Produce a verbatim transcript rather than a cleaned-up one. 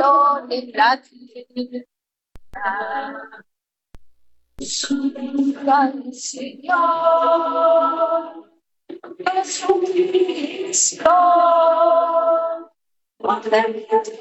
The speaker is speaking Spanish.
trono de la tierra. Suban, Señor, Jesucristo, poder